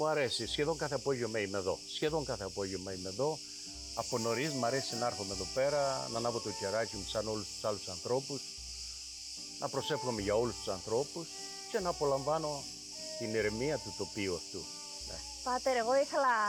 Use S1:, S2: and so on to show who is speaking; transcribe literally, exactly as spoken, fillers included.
S1: Μου αρέσει, σχεδόν κάθε απόγευμα είμαι εδώ. Σχεδόν κάθε απόγευμα είμαι εδώ. Από νωρίς μου αρέσει να έρχομαι εδώ πέρα, να ανάβω το κεράκι μου σαν όλους τους άλλους ανθρώπους, να προσεύχομαι για όλους τους ανθρώπους και να απολαμβάνω την ηρεμία του τοπίου αυτού.
S2: Πάτερ, εγώ ήθελα